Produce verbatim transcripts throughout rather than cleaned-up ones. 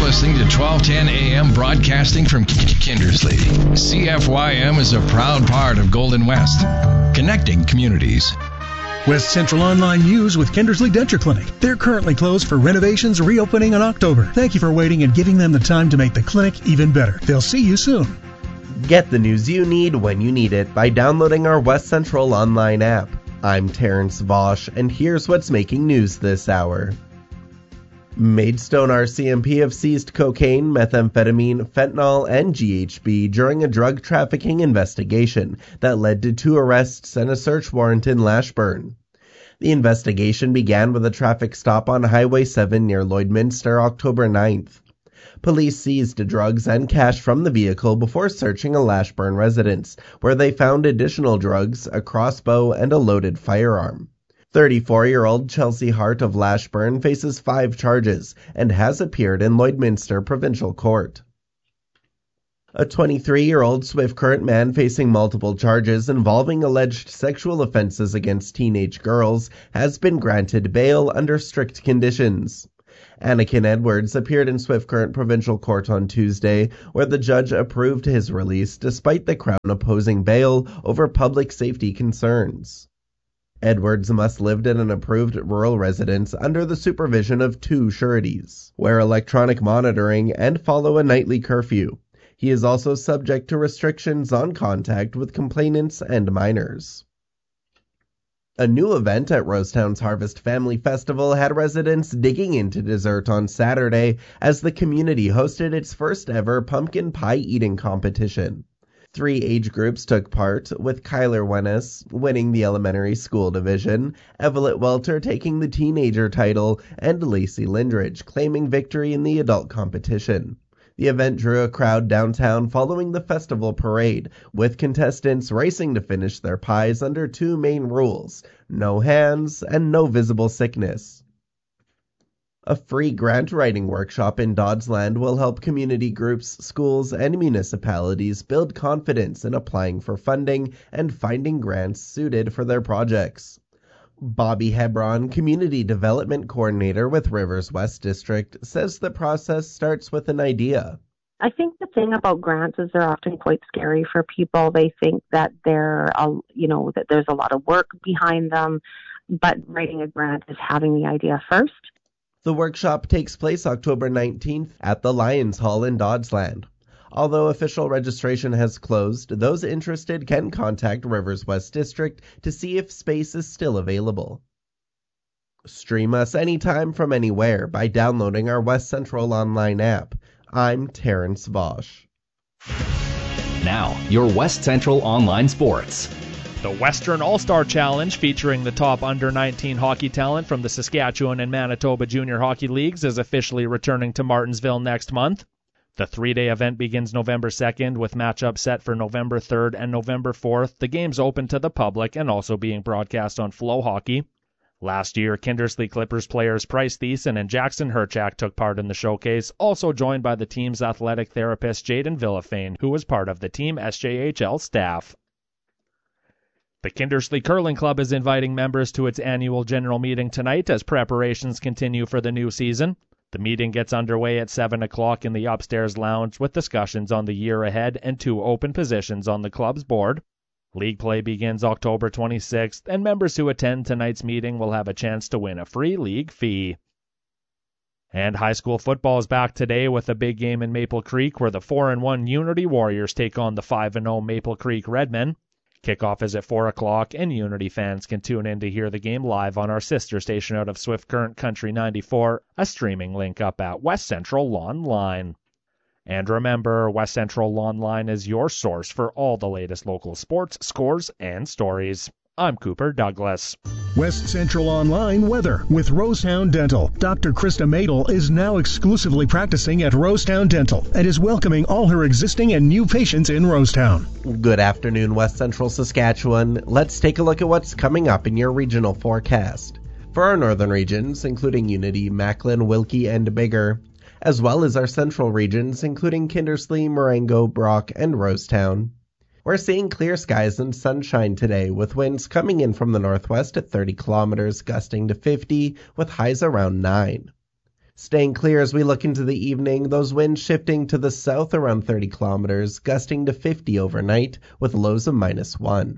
listening to twelve ten A M broadcasting from Kindersley. C F Y M is a proud part of Golden West, connecting communities. West Central Online News with Kindersley Denture Clinic. They're currently closed for renovations, reopening in October. Thank you for waiting and giving them the time to make the clinic even better. They'll see you soon. Get the news you need when you need it by downloading our West Central Online app. I'm Terrence Vosch, and here's what's making news this hour. Maidstone R C M P have seized cocaine, methamphetamine, fentanyl, and G H B during a drug trafficking investigation that led to two arrests and a search warrant in Lashburn. The investigation began with a traffic stop on Highway seven near Lloydminster October ninth. Police seized drugs and cash from the vehicle before searching a Lashburn residence, where they found additional drugs, a crossbow, and a loaded firearm. thirty-four-year-old Chelsea Hart of Lashburn faces five charges and has appeared in Lloydminster Provincial Court. A twenty-three-year-old Swift Current man facing multiple charges involving alleged sexual offenses against teenage girls has been granted bail under strict conditions. Anakin Edwards appeared in Swift Current Provincial Court on Tuesday, where the judge approved his release despite the Crown opposing bail over public safety concerns. Edwards must live in an approved rural residence under the supervision of two sureties, wear electronic monitoring, and follow a nightly curfew. He is also subject to restrictions on contact with complainants and minors. A new event at Rosetown's Harvest Family Festival had residents digging into dessert on Saturday as the community hosted its first ever pumpkin pie eating competition. Three age groups took part, with Kyler Wennes winning the elementary school division, Evelyn Welter taking the teenager title, and Lacey Lindridge claiming victory in the adult competition. The event drew a crowd downtown following the festival parade, with contestants racing to finish their pies under two main rules: no hands and no visible sickness. A free grant writing workshop in Dodsland will help community groups, schools, and municipalities build confidence in applying for funding and finding grants suited for their projects. Bobby Hebron, Community Development Coordinator with Rivers West District, says the process starts with an idea. I think the thing about grants is they're often quite scary for people. They think that they're, you know, that there's a lot of work behind them, but writing a grant is having the idea first. The workshop takes place October nineteenth at the Lions Hall in Dodsland. Although official registration has closed, those interested can contact Rivers West District to see if space is still available. Stream us anytime from anywhere by downloading our West Central Online app. I'm Terrence Vosch. Now, your West Central Online Sports. The Western All-Star Challenge, featuring the top under nineteen hockey talent from the Saskatchewan and Manitoba Junior Hockey Leagues, is officially returning to Martinsville next month. The three-day event begins November second, with matchups set for November third and November fourth. The game's open to the public and also being broadcast on Flow Hockey. Last year, Kindersley Clippers players Price Thiessen and Jackson Herchak took part in the showcase, also joined by the team's athletic therapist Jaden Villafane, who was part of the Team S J H L staff. The Kindersley Curling Club is inviting members to its annual general meeting tonight as preparations continue for the new season. The meeting gets underway at seven o'clock in the upstairs lounge with discussions on the year ahead and two open positions on the club's board. League play begins October twenty-sixth, and members who attend tonight's meeting will have a chance to win a free league fee. And high school football is back today with a big game in Maple Creek where the four and one Unity Warriors take on the five and oh Maple Creek Redmen. Kickoff is at four o'clock, and Unity fans can tune in to hear the game live on our sister station out of Swift Current Country ninety-four, a streaming link up at West Central Online. And remember, West Central Online is your source for all the latest local sports, scores, and stories. I'm Cooper Douglas. West Central Online weather with Rosetown Dental. Doctor Krista Madel is now exclusively practicing at Rosetown Dental and is welcoming all her existing and new patients in Rosetown. Good afternoon, West Central Saskatchewan. Let's take a look at what's coming up in your regional forecast. For our northern regions, including Unity, Macklin, Wilkie, and Biggar, as well as our central regions, including Kindersley, Marengo, Brock, and Rosetown, we're seeing clear skies and sunshine today, with winds coming in from the northwest at thirty kilometers, gusting to fifty, with highs around nine. Staying clear as we look into the evening, those winds shifting to the south around thirty kilometers, gusting to fifty overnight with lows of minus one.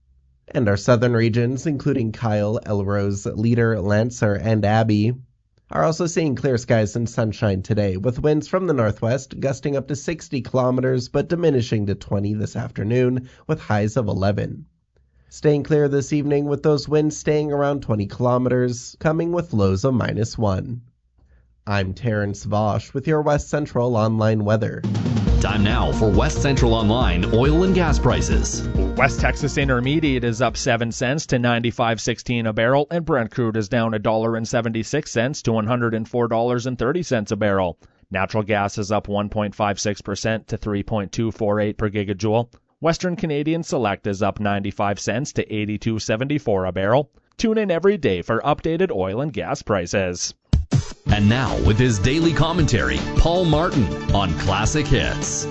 And our southern regions, including Kyle, Elrose, Leader, Lancer, and Abbey, are also seeing clear skies and sunshine today, with winds from the northwest gusting up to sixty kilometers but diminishing to twenty this afternoon with highs of eleven. Staying clear this evening with those winds staying around twenty kilometers, coming with lows of minus one. I'm Terrence Vosch with your West Central Online weather. Time now for West Central Online oil and gas prices. West Texas Intermediate is up seven cents to ninety-five sixteen a barrel, and Brent crude is down one dollar and seventy-six cents to one hundred four dollars and thirty cents a barrel. Natural gas is up one point five six percent to three point two four eight per gigajoule. Western Canadian Select is up ninety-five cents to eighty-two seventy-four a barrel. Tune in every day for updated oil and gas prices. And now, with his daily commentary, Paul Martin on Classic Hits.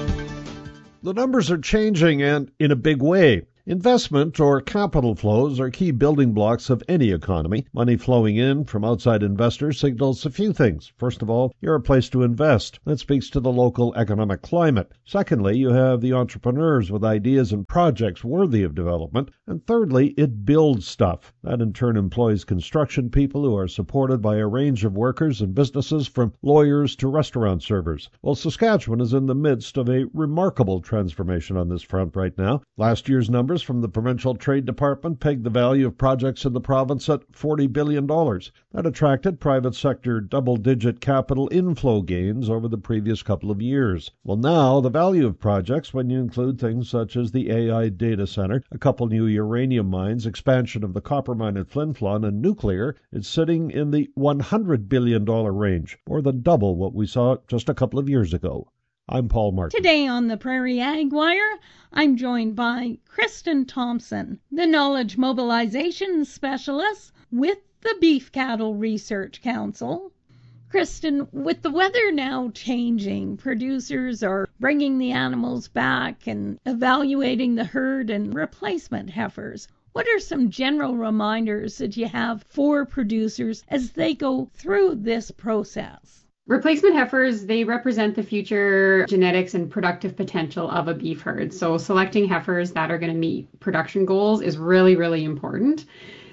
The numbers are changing, and in a big way. Investment or capital flows are key building blocks of any economy. Money flowing in from outside investors signals a few things. First of all, you're a place to invest. That speaks to the local economic climate. Secondly, you have the entrepreneurs with ideas and projects worthy of development. And thirdly, it builds stuff. That in turn employs construction people who are supported by a range of workers and businesses from lawyers to restaurant servers. Well, Saskatchewan is in the midst of a remarkable transformation on this front right now. Last year's numbers from the Provincial Trade Department pegged the value of projects in the province at forty billion dollars. That attracted private sector double-digit capital inflow gains over the previous couple of years. Well, now the value of projects, when you include things such as the A I data center, a couple new uranium mines, expansion of the copper mine at Flin Flon, and nuclear, is sitting in the one hundred billion dollars range, more than double what we saw just a couple of years ago. I'm Paul Martin. Today on the Prairie Ag Wire, I'm joined by Kristen Thompson, the Knowledge Mobilization Specialist with the Beef Cattle Research Council. Kristen, with the weather now changing, producers are bringing the animals back and evaluating the herd and replacement heifers. What are some general reminders that you have for producers as they go through this process? Replacement heifers, they represent the future genetics and productive potential of a beef herd. So selecting heifers that are going to meet production goals is really, really important.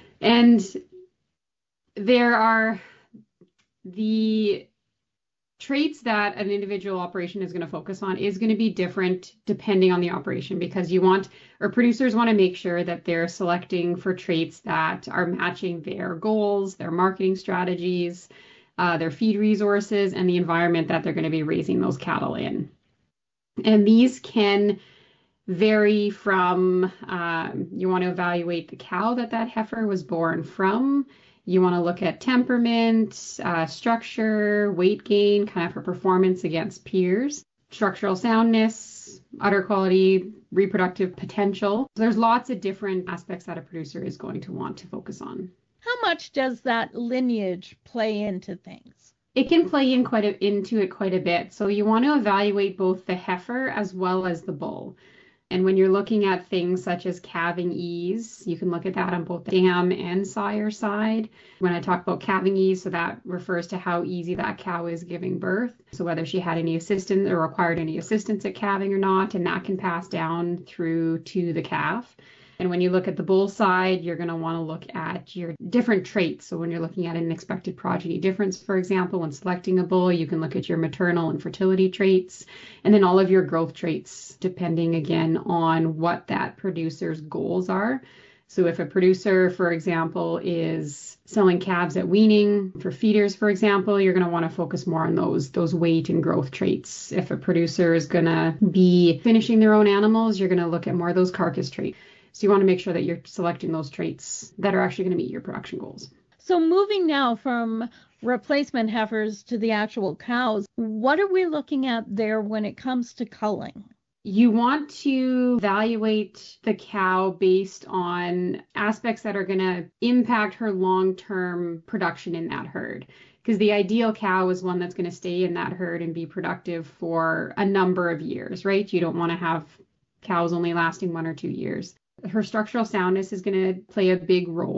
And there are the traits that an individual operation is going to focus on is going to be different depending on the operation, because you want, or producers want to make sure that they're selecting for traits that are matching their goals, their marketing strategies, Uh, their feed resources, and the environment that they're going to be raising those cattle in. And these can vary from, uh, you want to evaluate the cow that that heifer was born from. You want to look at temperament, uh, structure, weight gain, kind of her performance against peers, structural soundness, udder quality, reproductive potential. So there's lots of different aspects that a producer is going to want to focus on. How much does that lineage play into things? It can play in quite a, into it quite a bit. So you want to evaluate both the heifer as well as the bull. And when you're looking at things such as calving ease, you can look at that on both the dam and sire side. When I talk about calving ease, so that refers to how easy that cow is giving birth. So whether she had any assistance or required any assistance at calving or not, and that can pass down through to the calf. And when you look at the bull side, you're going to want to look at your different traits. So when you're looking at an expected progeny difference, for example, when selecting a bull, you can look at your maternal and fertility traits, and then all of your growth traits, depending again on what that producer's goals are. So if a producer, for example, is selling calves at weaning for feeders, for example, you're going to want to focus more on those, those weight and growth traits. If a producer is going to be finishing their own animals, you're going to look at more of those carcass traits. So you want to make sure that you're selecting those traits that are actually going to meet your production goals. So moving now from replacement heifers to the actual cows, what are we looking at there when it comes to culling? You want to evaluate the cow based on aspects that are going to impact her long-term production in that herd. Because the ideal cow is one that's going to stay in that herd and be productive for a number of years, right? You don't want to have cows only lasting one or two years. Her structural soundness is going to play a big role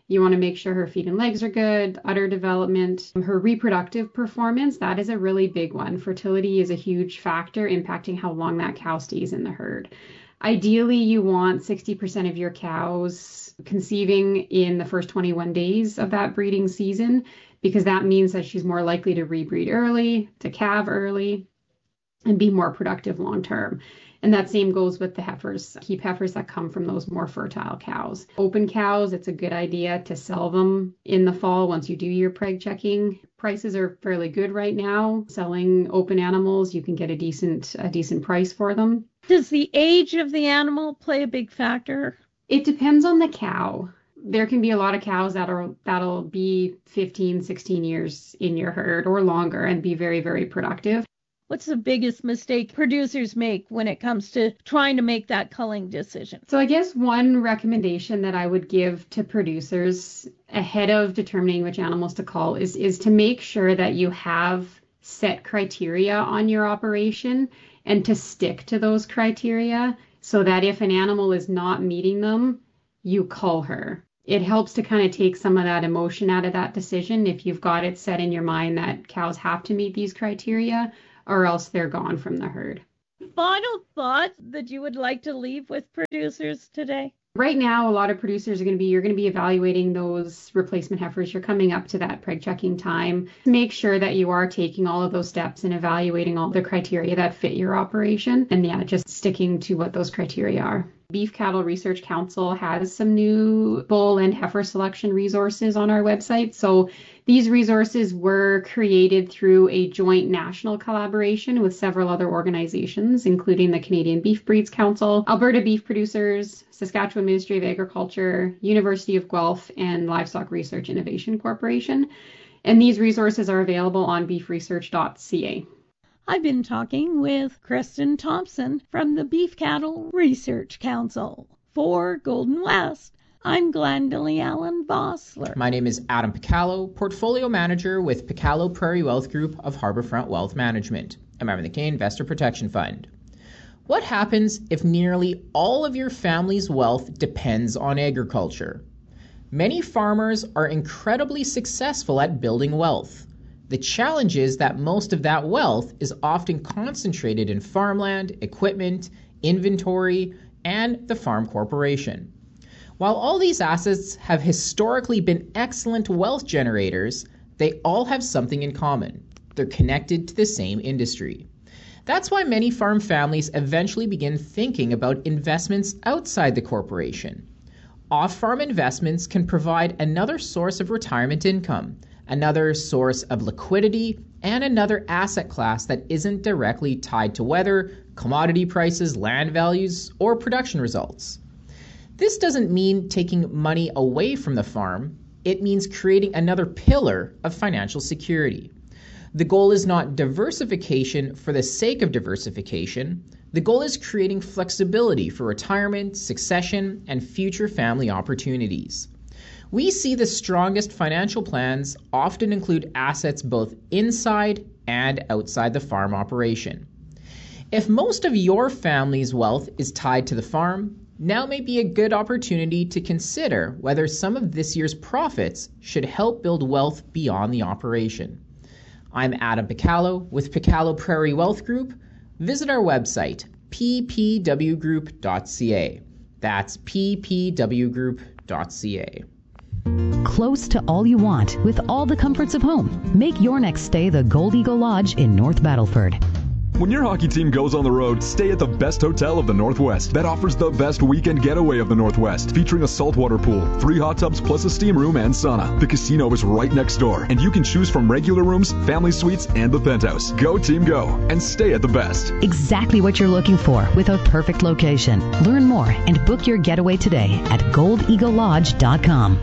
You want to make sure her feet and legs are good, udder development, her reproductive performance. That is a really big one. Fertility is a huge factor impacting how long that cow stays in the herd. Ideally, you want sixty percent of your cows conceiving in the first twenty-one days of that breeding season, because that means that she's more likely to rebreed early, to calve early, and be more productive long term. And that same goes with the heifers, keep heifers that come from those more fertile cows. Open cows, it's a good idea to sell them in the fall once you do your preg checking. Prices are fairly good right now. Selling open animals, you can get a decent a decent price for them. Does the age of the animal play a big factor? It depends on the cow. There can be a lot of cows that are that'll be fifteen, sixteen years in your herd or longer and be very, very productive. What's the biggest mistake producers make when it comes to trying to make that culling decision? So I guess one recommendation that I would give to producers ahead of determining which animals to cull is, is to make sure that you have set criteria on your operation and to stick to those criteria so that if an animal is not meeting them, you cull her. It helps to kind of take some of that emotion out of that decision if you've got it set in your mind that cows have to meet these criteria, or else they're gone from the herd. Final thoughts that you would like to leave with producers today? Right now, a lot of producers are going to be, you're going to be evaluating those replacement heifers. You're coming up to that preg checking time. Make sure that you are taking all of those steps and evaluating all the criteria that fit your operation. And yeah, just sticking to what those criteria are. Beef Cattle Research Council has some new bull and heifer selection resources on our website. So these resources were created through a joint national collaboration with several other organizations, including the Canadian Beef Breeds Council, Alberta Beef Producers, Saskatchewan Ministry of Agriculture, University of Guelph, and Livestock Research Innovation Corporation. And these resources are available on beef research dot c a. I've been talking with Kristen Thompson from the Beef Cattle Research Council. For Golden West, I'm Glendalee Allen Vossler. My name is Adam Picallo, Portfolio Manager with Picallo Prairie Wealth Group of Harbourfront Wealth Management, a member of the Canadian Investor Protection Fund. What happens if nearly all of your family's wealth depends on agriculture? Many farmers are incredibly successful at building wealth. The challenge is that most of that wealth is often concentrated in farmland, equipment, inventory, and the farm corporation. While all these assets have historically been excellent wealth generators, they all have something in common. They're connected to the same industry. That's why many farm families eventually begin thinking about investments outside the corporation. Off-farm investments can provide another source of retirement income, another source of liquidity, and another asset class that isn't directly tied to weather, commodity prices, land values, or production results. This doesn't mean taking money away from the farm. It means creating another pillar of financial security. The goal is not diversification for the sake of diversification. The goal is creating flexibility for retirement, succession, and future family opportunities. We see the strongest financial plans often include assets both inside and outside the farm operation. If most of your family's wealth is tied to the farm, now may be a good opportunity to consider whether some of this year's profits should help build wealth beyond the operation. I'm Adam Picallo with Picallo Prairie Wealth Group. Visit our website, p p w group dot c a. That's p p w group dot c a. Close to all you want with all the comforts of home. Make your next stay the Gold Eagle Lodge in North Battleford. When your hockey team goes on the road, stay at the best hotel of the Northwest that offers the best weekend getaway of the Northwest, featuring a saltwater pool, three hot tubs plus a steam room and sauna. The casino is right next door, and you can choose from regular rooms, family suites, and the penthouse. Go team go, and stay at the best. Exactly what you're looking for with a perfect location. Learn more and book your getaway today at gold eagle lodge dot com.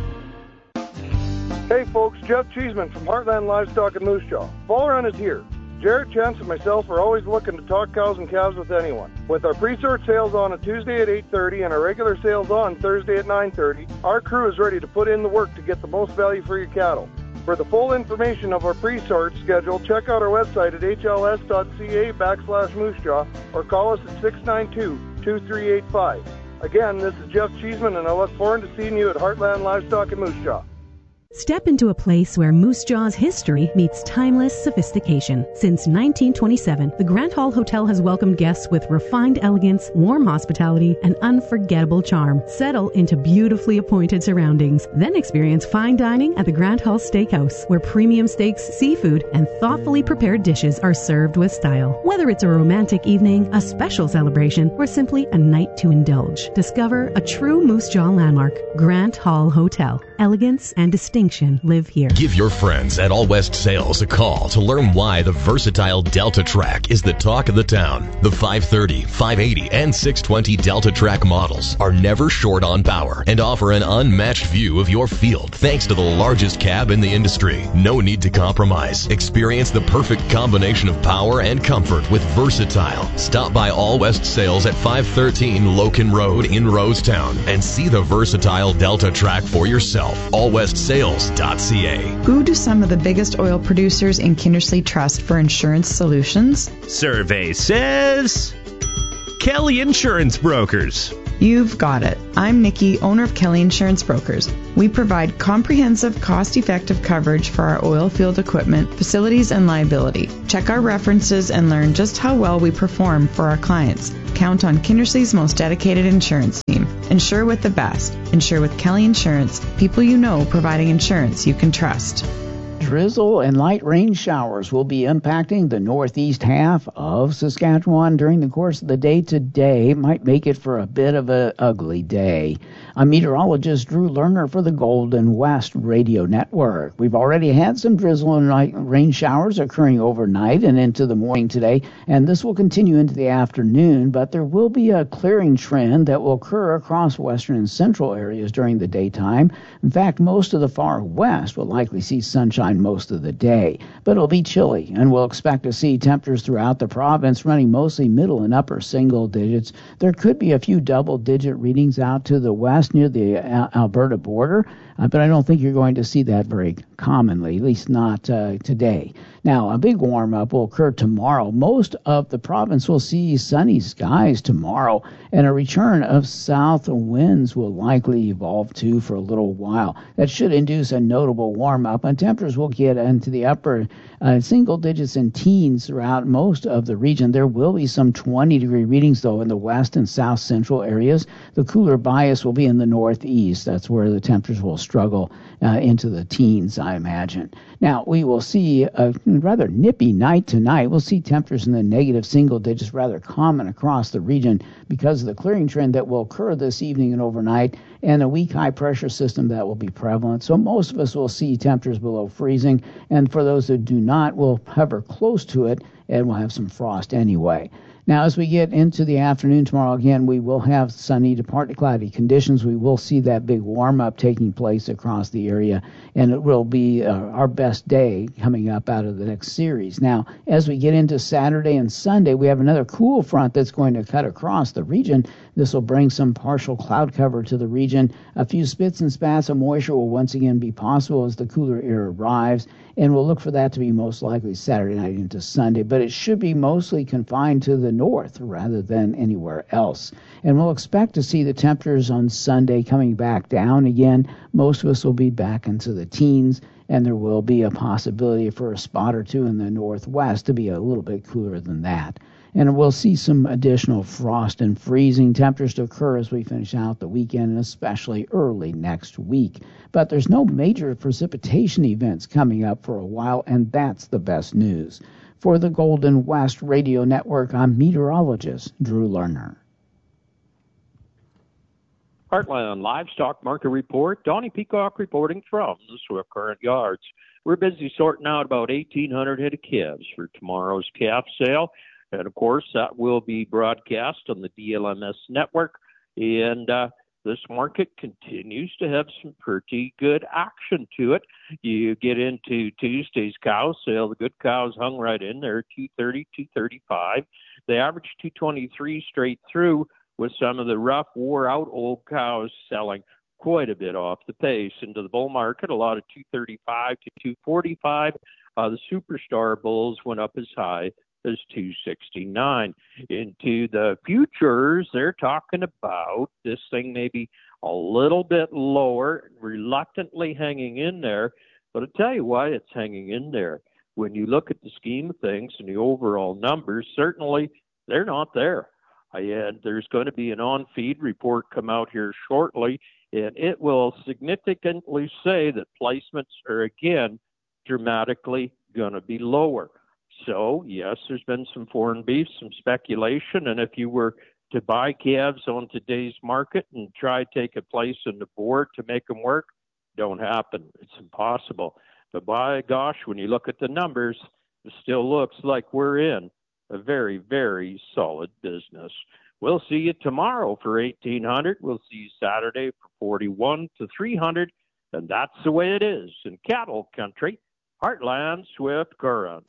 Hey folks, Jeff Cheeseman from Heartland Livestock in Moose Jaw. Fall Run is here. Jarrett, Chance, and myself are always looking to talk cows and calves with anyone. With our pre-sort sales on a Tuesday at eight thirty and our regular sales on Thursday at nine thirty, our crew is ready to put in the work to get the most value for your cattle. For the full information of our pre-sort schedule, check out our website at h l s dot c a backslash moose jaw or call us at six nine two, two three eight five. Again, this is Jeff Cheeseman, and I look forward to seeing you at Heartland Livestock in Moose Jaw. Step into a place where Moose Jaw's history meets timeless sophistication. Since nineteen twenty-seven, the Grant Hall Hotel has welcomed guests with refined elegance, warm hospitality, and unforgettable charm. Settle into beautifully appointed surroundings. Then experience fine dining at the Grant Hall Steakhouse, where premium steaks, seafood, and thoughtfully prepared dishes are served with style. Whether it's a romantic evening, a special celebration, or simply a night to indulge, discover a true Moose Jaw landmark. Grant Hall Hotel. Elegance and distinction live here. Give your friends at All West Sales a call to learn why the versatile Delta Track is the talk of the town. The five thirty, five eighty, and six twenty Delta Track models are never short on power and offer an unmatched view of your field thanks to the largest cab in the industry. No need to compromise. Experience the perfect combination of power and comfort with Versatile. Stop by All West Sales at five thirteen Loken Road in Rosetown and see the versatile Delta Track for yourself. all west sales dot c a. Who do some of the biggest oil producers in Kindersley trust for insurance solutions? Survey says Kelly Insurance Brokers. You've got it. I'm Nikki, owner of Kelly Insurance Brokers. We provide comprehensive, cost-effective coverage for our oil field equipment, facilities, and liability. Check our references and learn just how well we perform for our clients. Count on Kindersley's most dedicated insurance team. Insure with the best. Insure with Kelly Insurance. People you know providing insurance you can trust. Drizzle and light rain showers will be impacting the northeast half of Saskatchewan during the course of the day today. Might make it for a bit of an ugly day. I'm meteorologist Drew Lerner for the Golden West Radio Network. We've already had some drizzle and light rain showers occurring overnight and into the morning today, and this will continue into the afternoon, but there will be a clearing trend that will occur across western and central areas during the daytime. In fact, most of the far west will likely see sunshine most of the day, but it'll be chilly, and we'll expect to see temperatures throughout the province running mostly middle and upper single digits. There could be a few double-digit readings out to the west near the Al- Alberta border, uh, but I don't think you're going to see that very commonly, at least not uh, today. Now, a big warm-up will occur tomorrow. Most of the province will see sunny skies tomorrow, and a return of south winds will likely evolve too for a little while. That should induce a notable warm-up, and temperatures will get into the upper uh, single digits and teens throughout most of the region. There will be some twenty-degree readings, though, in the west and south central areas. The cooler bias will be in the northeast. That's where the temperatures will struggle uh, into the teens, I imagine. Now, we will see a rather nippy night tonight. We'll see temperatures in the negative single digits, rather common across the region because of the clearing trend that will occur this evening and overnight, and a weak high-pressure system that will be prevalent. So most of us will see temperatures below freezing, and for those that do not, will hover close to it, and we'll have some frost anyway. Now, as we get into the afternoon tomorrow, again, we will have sunny to partly cloudy conditions. We will see that big warm-up taking place across the area, and it will be uh, our best day coming up out of the next series. Now, as we get into Saturday and Sunday, we have another cool front that's going to cut across the region. This will bring some partial cloud cover to the region. A few spits and spats of moisture will once again be possible as the cooler air arrives, and we'll look for that to be most likely Saturday night into Sunday, but it should be mostly confined to the north rather than anywhere else. And we'll expect to see the temperatures on Sunday coming back down again. Most of us will be back into the teens, and there will be a possibility for a spot or two in the northwest to be a little bit cooler than that. And we'll see some additional frost and freezing temperatures to occur as we finish out the weekend, and especially early next week. But there's no major precipitation events coming up for a while, and that's the best news. For the Golden West Radio Network, I'm meteorologist Drew Lerner. Heartland Livestock Market Report. Donnie Peacock reporting from the Swift Current Yards. We're busy sorting out about eighteen hundred head of calves for tomorrow's calf sale. And, of course, that will be broadcast on the D L M S network. And uh, this market continues to have some pretty good action to it. You get into Tuesday's cow sale. The good cows hung right in there, two thirty, two thirty-five. They averaged two twenty-three straight through, with some of the rough, wore-out old cows selling quite a bit off the pace. Into the bull market, a lot of two thirty-five to two forty-five. Uh, the superstar bulls went up as high as two sixty-nine. Into the futures, they're talking about this thing maybe a little bit lower, reluctantly hanging in there. But I'll tell you why it's hanging in there. When you look at the scheme of things and the overall numbers, certainly they're not there. And there's going to be an on-feed report come out here shortly, and it will significantly say that placements are, again, dramatically going to be lower. So, yes, there's been some foreign beef, some speculation, and if you were to buy calves on today's market and try to take a place in the board to make them work, don't happen. It's impossible. But by gosh, when you look at the numbers, it still looks like we're in a very, very solid business. We'll see you tomorrow for eighteen hundred. We'll see you Saturday for forty-one to three hundred. And that's the way it is in cattle country. Heartland Swift Current.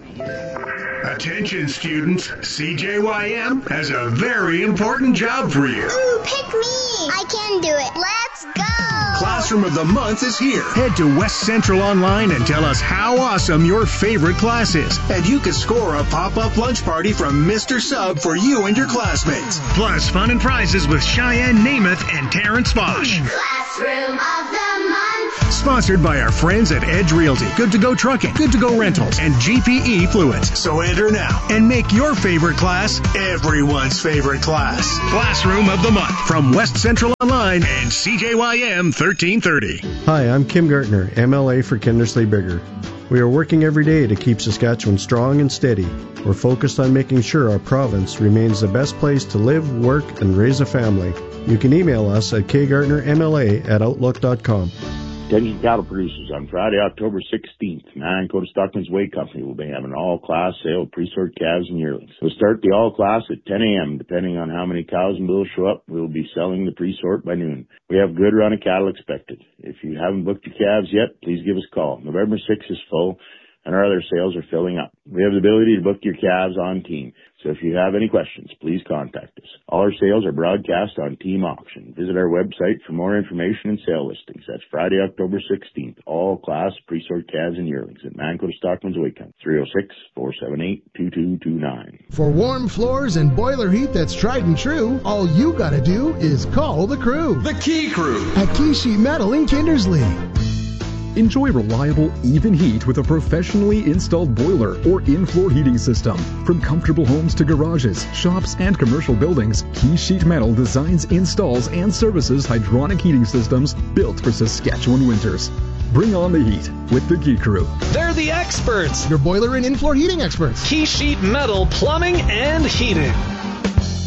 Attention students, C J Y M has a very important job for you. Ooh, pick me! I can do it. Let's go! Classroom of the Month is here. Head to West Central Online and tell us how awesome your favorite class is. And you can score a pop-up lunch party from Mister Sub for you and your classmates. Plus fun and prizes with Cheyenne Namath and Terrence Bosch. Classroom of the Month. Sponsored by our friends at Edge Realty, Good to Go Trucking, Good to Go Rentals, and G P E Fluids. So enter now and make your favorite class everyone's favorite class. Classroom of the Month from West Central Online and C J Y M thirteen thirty. Hi, I'm Kim Gartner, M L A for Kindersley Bigger. We are working every day to keep Saskatchewan strong and steady. We're focused on making sure our province remains the best place to live, work, and raise a family. You can email us at k gartner m l a at outlook dot com. Attention cattle producers, on Friday, October sixteenth, Manitoba Stockman's Way Company will be having an all-class sale of pre-sort calves and yearlings. We'll start the all-class at ten a.m. Depending on how many cows and bulls show up, we'll be selling the pre-sort by noon. We have a good run of cattle expected. If you haven't booked your calves yet, please give us a call. November sixth is full, and our other sales are filling up. We have the ability to book your calves on Team, so if you have any questions, please contact us. All our sales are broadcast on Team Auction. Visit our website for more information and sale listings. That's Friday, October sixteenth, all class pre-sort calves and yearlings at Manitoba Stockman's Way Company, three oh six, four seven eight, two two two nine. For warm floors and boiler heat that's tried and true, all you gotta do is call the crew. The Key Crew at Key Sheet Metal in Kindersley. Enjoy reliable, even heat with a professionally installed boiler or in-floor heating system. From comfortable homes to garages, shops, and commercial buildings, Key Sheet Metal designs, installs, and services hydronic heating systems built for Saskatchewan winters. Bring on the heat with the Key Crew. They're the experts. Your boiler and in-floor heating experts. Key Sheet Metal Plumbing and Heating.